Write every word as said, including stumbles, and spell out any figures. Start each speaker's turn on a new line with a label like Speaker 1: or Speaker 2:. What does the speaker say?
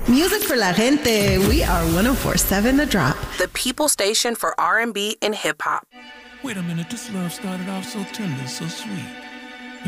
Speaker 1: Music for la gente. We are one oh four point seven The Drop.
Speaker 2: The people station for R and B and hip hop.
Speaker 3: Wait a minute, this love started off so tender, so sweet.